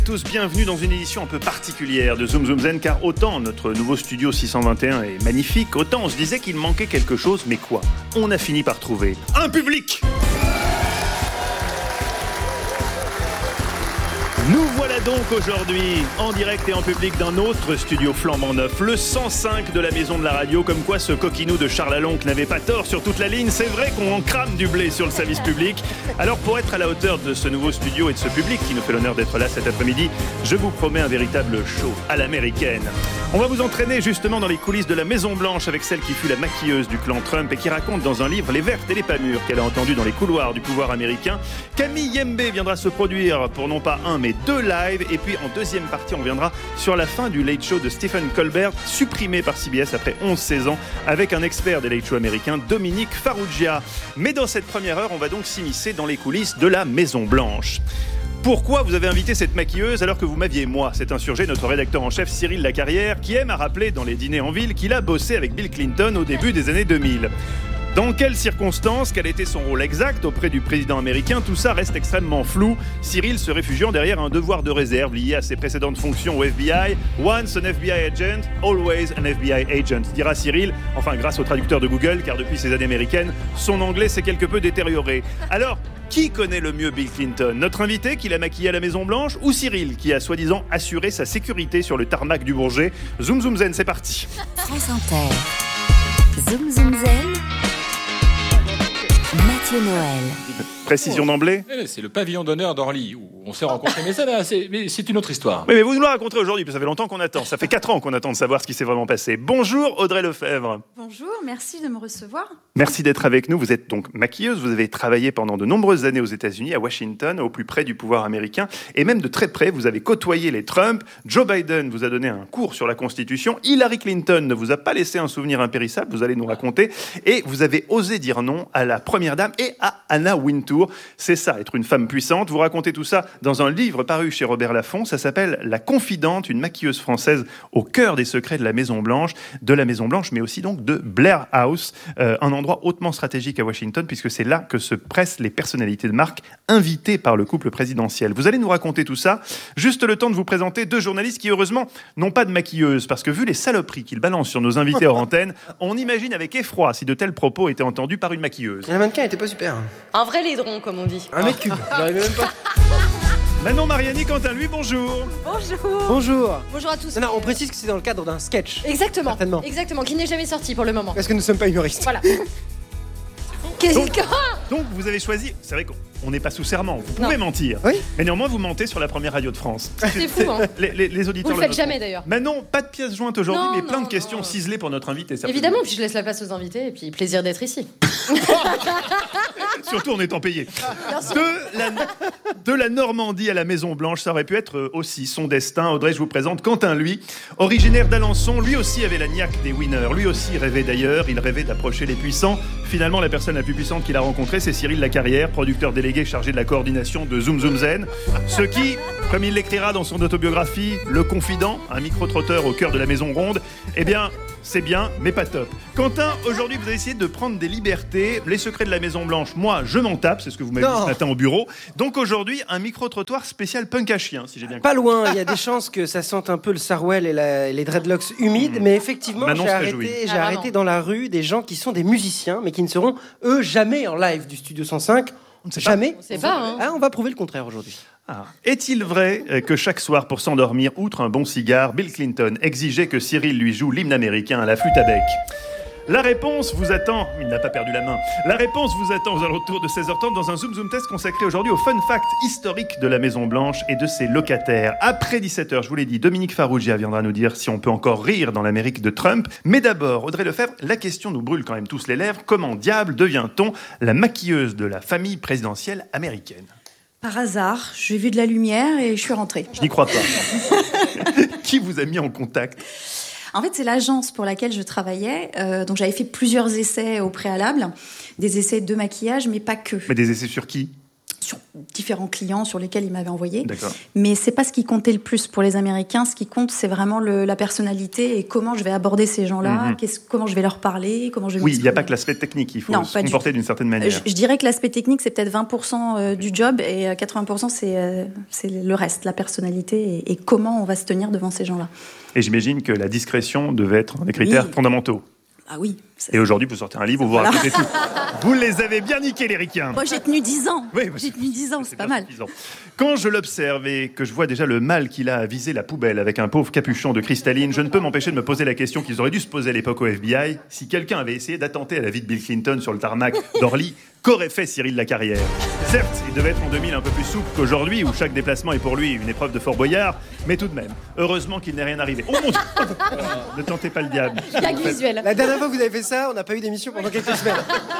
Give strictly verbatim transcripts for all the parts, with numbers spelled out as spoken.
Tous bienvenus dans une édition un peu particulière de Zoom Zoom Zen, car autant notre nouveau studio six cent vingt et un est magnifique, autant on se disait qu'il manquait quelque chose, mais quoi ? On a fini par trouver un public. Nous voilà donc aujourd'hui en direct et en public d'un autre studio flambant neuf, le cent cinq de la Maison de la Radio, comme quoi ce coquinou de Charles Alonque n'avait pas tort sur toute la ligne. C'est vrai qu'on en crame du blé sur le service public. Alors pour être à la hauteur de ce nouveau studio et de ce public qui nous fait l'honneur d'être là cet après-midi, je vous promets un véritable show à l'américaine. On va vous entraîner justement dans les coulisses de la Maison Blanche avec celle qui fut la maquilleuse du clan Trump et qui raconte dans un livre les vertes et les pas mûres qu'elle a entendues dans les couloirs du pouvoir américain. Camille Yembe viendra se produire pour non pas un mais deux lives, et puis en deuxième partie on viendra sur la fin du Late Show de Stephen Colbert, supprimé par C B S après onze seize ans, avec un expert des Late Show américains, Dominique Farrugia. Mais dans cette première heure, on va donc s'immiscer dans les coulisses de la Maison Blanche. Pourquoi vous avez invité cette maquilleuse alors que vous m'aviez, moi ? C'est insurgé notre rédacteur en chef Cyril Lacarrière, qui aime à rappeler dans les dîners en ville qu'il a bossé avec Bill Clinton au début des années deux mille. Dans quelles circonstances, quel était son rôle exact auprès du président américain, tout ça reste extrêmement flou. Cyril se réfugiant derrière un devoir de réserve lié à ses précédentes fonctions au F B I. Once an F B I agent, always an F B I agent, dira Cyril, enfin grâce au traducteur de Google, car depuis ses années américaines, son anglais s'est quelque peu détérioré. Alors, qui connaît le mieux Bill Clinton ? Notre invité qui l'a maquillé à la Maison Blanche, ou Cyril qui a soi-disant assuré sa sécurité sur le tarmac du Bourget ? Zoom Zoom Zen, c'est parti. France Inter. Zoom Zoom Zen. Mathieu Noël. Précision d'emblée. C'est le pavillon d'honneur d'Orly où on s'est rencontrés, mais ça, là, c'est, mais c'est une autre histoire. Mais, mais vous nous la raconterez aujourd'hui, parce que ça fait longtemps qu'on attend. Ça fait quatre ans qu'on attend de savoir ce qui s'est vraiment passé. Bonjour Audrey Lefebvre. Bonjour, merci de me recevoir. Merci d'être avec nous. Vous êtes donc maquilleuse. Vous avez travaillé pendant de nombreuses années aux États-Unis, à Washington, au plus près du pouvoir américain, et même de très près. Vous avez côtoyé les Trump. Joe Biden vous a donné un cours sur la Constitution. Hillary Clinton ne vous a pas laissé un souvenir impérissable. Vous allez nous raconter. Et vous avez osé dire non à la première dame et à Anna Wintour. C'est ça, être une femme puissante. Vous racontez tout ça dans un livre paru chez Robert Laffont. Ça s'appelle La Confidente, une maquilleuse française au cœur des secrets de la Maison Blanche, de la Maison Blanche, mais aussi donc de Blair House, euh, un endroit hautement stratégique à Washington, puisque c'est là que se pressent les personnalités de marque invitées par le couple présidentiel. Vous allez nous raconter tout ça. Juste le temps de vous présenter deux journalistes qui, heureusement, n'ont pas de maquilleuse, parce que vu les saloperies qu'ils balancent sur nos invités hors antenne, on imagine avec effroi si de tels propos étaient entendus par une maquilleuse. La mannequin était pas super. Un vrai laidron, comme on dit. Un mètre cube, j'arrivais même pas. Manon Mariani, quant à lui, bonjour. Bonjour. Bonjour. Bonjour à tous. Non, non, on précise que c'est dans le cadre d'un sketch. Exactement. Certainement. Exactement, qui n'est jamais sorti pour le moment. Parce que nous ne sommes pas humoristes. Voilà. Qu'est-ce Donc, que... donc vous avez choisi, c'est vrai qu'on n'est pas sous serment, vous pouvez Non. mentir, Oui. mais néanmoins vous mentez sur la première radio de France. C'est fou, hein. Les, les, les auditeurs Vous le faites noteront. jamais, d'ailleurs. Manon, pas de pièces jointes aujourd'hui, Non, mais plein non, de questions non. ciselées pour notre invité. certainement. Évidemment, puis je laisse la place aux invités, et puis plaisir d'être ici. Surtout en étant payé. De la, de la Normandie à la Maison Blanche, ça aurait pu être aussi son destin. Audrey, je vous présente Quentin, lui, originaire d'Alençon, lui aussi avait la niaque des winners, lui aussi rêvait d'ailleurs, il rêvait d'approcher les puissants. Finalement, la personne la plus puissante qu'il a rencontrée, c'est Cyril Lacarrière, producteur délégué chargé de la coordination de Zoom Zoom Zen. Ce qui, comme il l'écrira dans son autobiographie, Le Confident, un micro-trotteur au cœur de la Maison Ronde, eh bien, c'est bien, mais pas top. Quentin, aujourd'hui, vous avez essayé de prendre des libertés. Les secrets de la Maison Blanche, moi, je m'en tape, c'est ce que vous m'avez dit Non. ce matin au bureau. Donc aujourd'hui, un micro-trottoir spécial punk à chien, si j'ai bien compris. Pas loin, il y a des chances que ça sente un peu le Sarwell et, la- et les dreadlocks humides, mais effectivement, Manon j'ai se arrêté, réjouit. j'ai Ah, arrêté vraiment. dans la rue des gens qui sont des musiciens, mais qui ne seront, eux, jamais en live du Studio cent cinq. On ne sait pas. Jamais. On sait pas, hein. Ah, on va prouver le contraire aujourd'hui. Ah. Est-il vrai euh, que chaque soir, pour s'endormir, outre un bon cigare, Bill Clinton exigeait que Cyril lui joue l'hymne américain à la flûte à bec ? La réponse vous attend, il n'a pas perdu la main, la réponse vous attend aux alentours de seize heures trente dans un Zoom Zoom Test consacré aujourd'hui au fun fact historique de la Maison Blanche et de ses locataires. Après dix-sept heures, je vous l'ai dit, Dominique Farrugia viendra nous dire si on peut encore rire dans l'Amérique de Trump. Mais d'abord, Audrey Lefebvre, la question nous brûle quand même tous les lèvres. Comment diable devient-on la maquilleuse de la famille présidentielle américaine ? Par hasard, j'ai vu de la lumière et je suis rentrée. Je n'y crois pas. Qui vous a mis en contact ? En fait, c'est l'agence pour laquelle je travaillais. Euh, donc, j'avais fait plusieurs essais au préalable, des essais de maquillage, mais pas que. Mais des essais sur qui ? sur différents clients sur lesquels il m'avait envoyé. D'accord. Mais c'est pas ce qui comptait le plus pour les Américains. Ce qui compte, c'est vraiment le, la personnalité et comment je vais aborder ces gens-là, Mm-hmm. qu'est-ce, comment je vais leur parler, comment je vais Oui, il n'y a m'exprimer. pas que l'aspect technique, il faut Non, se pas du comporter tout. d'une certaine manière. Je, je dirais que l'aspect technique, c'est peut-être vingt pour cent du job et quatre-vingts pour cent, c'est, euh, c'est le reste, la personnalité et, et comment on va se tenir devant ces gens-là. Et j'imagine que la discrétion devait être un des critères Oui. fondamentaux. Ah oui. C'est... Et aujourd'hui, vous sortez un livre, vous vous Voilà. racontez tout. Vous les avez bien niqués, les ricains. Moi, j'ai tenu dix ans. Oui, j'ai tenu dix ans, c'est, c'est pas bien mal. suffisant. Quand je l'observe et que je vois déjà le mal qu'il a à viser la poubelle avec un pauvre capuchon de cristalline, je ne peux m'empêcher de me poser la question qu'ils auraient dû se poser à l'époque au F B I. Si quelqu'un avait essayé d'attenter à la vie de Bill Clinton sur le tarmac d'Orly, qu'aurait fait Cyril Lacarrière ? Certes, il devait être en deux mille un peu plus souple qu'aujourd'hui, où chaque déplacement est pour lui une épreuve de Fort Boyard, mais tout de même, heureusement qu'il n'est rien arrivé. Oh mon Dieu ! Ne tentez pas le diable. Gag visuel. La dernière fois que vous avez fait ça, on n'a pas eu d'émission pendant quelques semaines.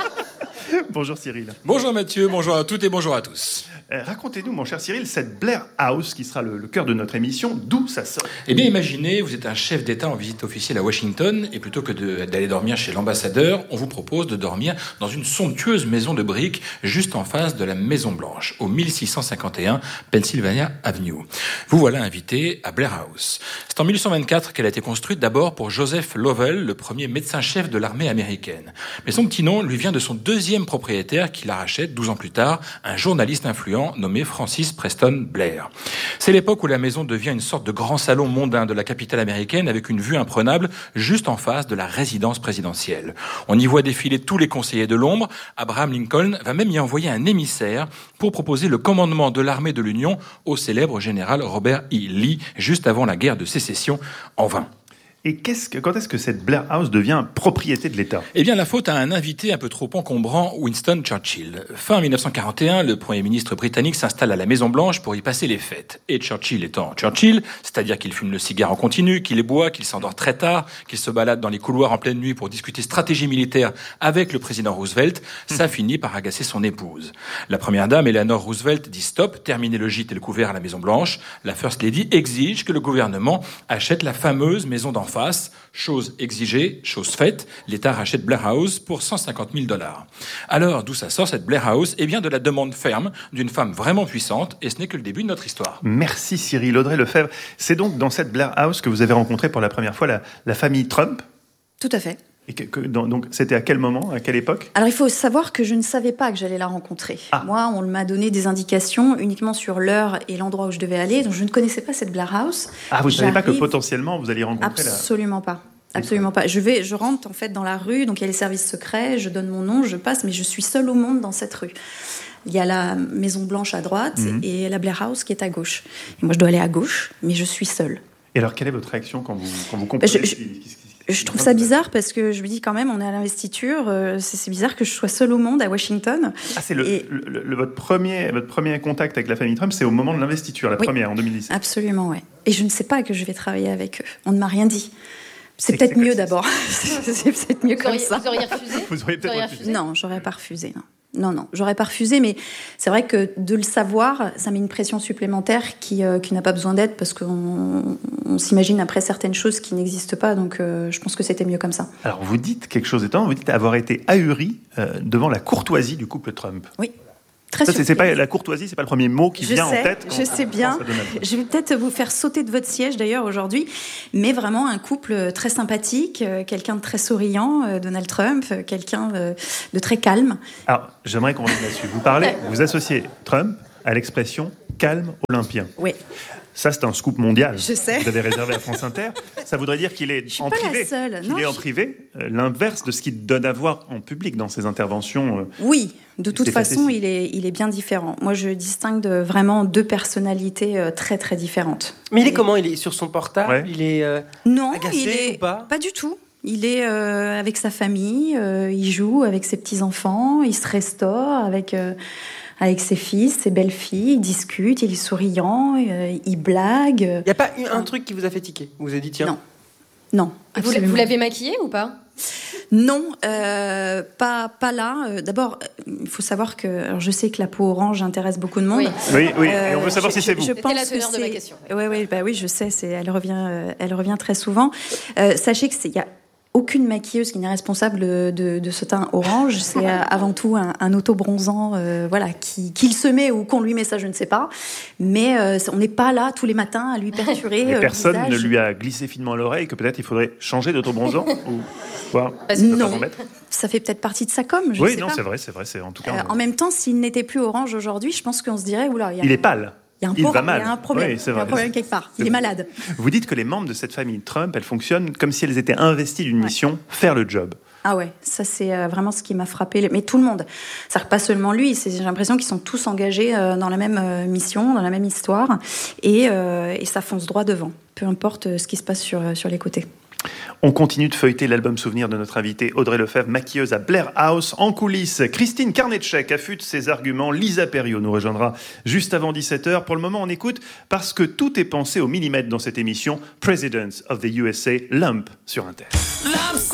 Bonjour Cyril. Bonjour Mathieu, bonjour à toutes et bonjour à tous. Euh, racontez-nous, mon cher Cyril, cette Blair House qui sera le, le cœur de notre émission, d'où ça sort ? Eh bien, imaginez, vous êtes un chef d'État en visite officielle à Washington, et plutôt que de, d'aller dormir chez l'ambassadeur, on vous propose de dormir dans une somptueuse maison de briques, juste en face de la Maison Blanche, au mille six cent cinquante et un Pennsylvania Avenue. Vous voilà invité à Blair House. C'est en mille huit cent vingt-quatre qu'elle a été construite d'abord pour Joseph Lovell, le premier médecin-chef de l'armée américaine. Mais son petit nom lui vient de son deuxième propriétaire qui la rachète douze ans plus tard, un journaliste influent nommé Francis Preston Blair. C'est l'époque où la maison devient une sorte de grand salon mondain de la capitale américaine avec une vue imprenable juste en face de la résidence présidentielle. On y voit défiler tous les conseillers de l'ombre. Abraham Lincoln va même y envoyer un émissaire pour proposer le commandement de l'armée de l'Union au célèbre général Robert E. Lee juste avant la guerre de sécession, en vain. Et qu'est-ce que, quand est-ce que cette Blair House devient propriété de l'État ? Eh bien, la faute à un invité un peu trop encombrant, Winston Churchill. Fin mille neuf cent quarante et un, le Premier ministre britannique s'installe à la Maison-Blanche pour y passer les fêtes. Et Churchill étant Churchill, c'est-à-dire qu'il fume le cigare en continu, qu'il boit, qu'il s'endort très tard, qu'il se balade dans les couloirs en pleine nuit pour discuter stratégie militaire avec le président Roosevelt, ça finit par agacer son épouse. La première dame, Eleanor Roosevelt, dit stop, terminez le gîte et le couvert à la Maison-Blanche. La First Lady exige que le gouvernement achète la fameuse maison d'en face. Chose exigée, chose faite, l'État rachète Blair House pour cent cinquante mille dollars. Alors, d'où ça sort cette Blair House ? Eh bien, de la demande ferme d'une femme vraiment puissante, et ce n'est que le début de notre histoire. Merci Cyril. Audrey Lefebvre, c'est donc dans cette Blair House que vous avez rencontré pour la première fois la, la famille Trump ? Tout à fait. Et que, que, dans, donc, c'était à quel moment, à quelle époque ? Alors, il faut savoir que je ne savais pas que j'allais la rencontrer. Ah. Moi, on m'a donné des indications uniquement sur l'heure et l'endroit où je devais aller, donc je ne connaissais pas cette Blair House. Ah, vous ne savez pas que J'arrive- potentiellement vous alliez rencontrer la... Absolument pas. Absolument pas. Je vais, je rentre en fait dans la rue, donc il y a les services secrets, je donne mon nom, je passe, mais je suis seule au monde dans cette rue. Il y a la Maison Blanche à droite Mhm. et la Blair House qui est à gauche. Et moi, je dois aller à gauche, mais je suis seule. Et alors, quelle est votre réaction quand vous, quand vous comprenez je- ce je- qui- ce qui- ce qui- Je trouve ça bizarre parce que je me dis quand même, on est à l'investiture, euh, c'est, c'est bizarre que je sois seule au monde à Washington. Ah, c'est le, Et- le- le- votre, premier, votre premier contact avec la famille Trump, c'est au moment de l'investiture, la Oui. première, en deux mille dix-sept. Absolument, ouais. Et je ne sais pas que je vais travailler avec eux. On ne m'a rien dit. C'est C'est- peut-être c'est- mieux c'est- d'abord. c'est peut-être mieux Vous comme auriez, ça. vous auriez refusé Vous auriez peut-être auriez refusé. Non, j'aurais pas refusé. Non. Non, non, j'aurais pas refusé, mais c'est vrai que de le savoir, ça met une pression supplémentaire qui, euh, qui n'a pas besoin d'être parce qu'on on s'imagine après certaines choses qui n'existent pas, donc euh, je pense que c'était mieux comme ça. Alors, vous dites quelque chose d'étonnant, vous dites avoir été ahuri euh, devant la courtoisie du couple Trump. Oui, très Ça, c'est, c'est surprise. pas, la courtoisie, c'est pas le premier mot qui Je vient sais, en tête. quand je on sais pense bien. à Donald Trump. Je vais peut-être vous faire sauter de votre siège d'ailleurs aujourd'hui, mais vraiment un couple très sympathique, euh, quelqu'un de très souriant, euh, Donald Trump, euh, quelqu'un euh, de très calme. Alors, j'aimerais qu'on revienne là-dessus. Vous parlez, vous associez Trump à l'expression calme olympien. Oui. Ça, c'est un scoop mondial. Je sais. Vous avez réservé à France Inter. Ça voudrait dire qu'il est Je suis en pas la privé. seule. Qu'il Non, est en je- privé, euh, l'inverse de ce qu'il donne à voir en public dans ses interventions. euh. Oui, de toute C'est façon, facile. il est, il est bien différent. Moi, je distingue de vraiment deux personnalités euh, très, très différentes. Mais il est Et- comment? Il est sur son portable? Ouais. Il est euh, Non, agacé il est ou pas? pas du tout. Il est euh, avec sa famille, euh, il joue avec ses petits-enfants, il se restaure avec, euh, avec ses fils, ses belles-filles, il discute, il est souriant, euh, il blague. Il n'y a pas eu un truc qui vous a fait tiquer? Vous vous avez dit tiens. Non. Non, Vous, absolument. vous l'avez maquillé ou pas? Non, euh, pas, pas là. Euh, D'abord, euh, il faut savoir que alors je sais que la peau orange intéresse beaucoup de monde. Oui. Oui, oui. Euh, et on veut savoir je- si c'est je- vous. je C'était pense la que teneur de ma c'est- question. Ouais, ouais, bah oui, je sais. C'est, elle revient, euh, elle revient très souvent. Euh, sachez que c'est, il y a aucune maquilleuse qui n'est responsable de, de, de ce teint orange. C'est euh, avant tout un, un auto-bronzant euh, voilà, qui, qu'il se met ou qu'on lui met, ça je ne sais pas. Mais euh, on n'est pas là tous les matins à lui perturer Mais euh, personne le ne visage. lui a glissé finement à l'oreille que peut-être il faudrait changer d'auto-bronzant ou quoi, Non. pas en mettre. Ça fait peut-être partie de sa com, je Oui, sais non, pas. c'est vrai, c'est vrai. C'est, en tout cas, Euh, on- en même temps, s'il n'était plus orange aujourd'hui, je pense qu'on se dirait, oula, il y a, il est pâle. il y a un, il por- va mal. il y a un problème, Oui, c'est il y a un vrai. problème quelque part. Il C'est est vrai. malade. Vous dites que les membres de cette famille Trump, elles fonctionnent comme si elles étaient investies d'une Ouais. mission, faire le job. Ah ouais, ça c'est euh, vraiment ce qui m'a frappé. Mais tout le monde, c'est-à-dire pas seulement lui. C'est, j'ai l'impression qu'ils sont tous engagés euh, dans la même euh, mission, dans la même histoire, et, euh, et ça fonce droit devant. Peu importe euh, ce qui se passe sur euh, sur les côtés. On continue de feuilleter l'album souvenir de notre invitée Audrey Lefebvre, maquilleuse à Blair House. En coulisses, Christine Karnetchek affûte ses arguments. Lisa Perriot nous rejoindra juste avant dix-sept heures. Pour le moment, on écoute parce que tout est pensé au millimètre dans cette émission. Presidents of the U S A, Lump sur Inter.